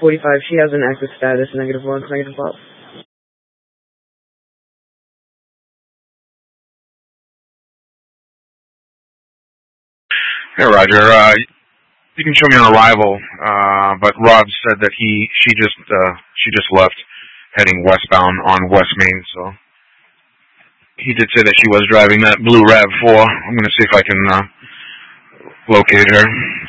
45, she has an active status, -1, -12. Hey, Roger. You can show me on arrival, but Rob said that she just left, heading westbound on West Main. So he did say that she was driving that blue RAV4. I'm gonna see if I can locate her.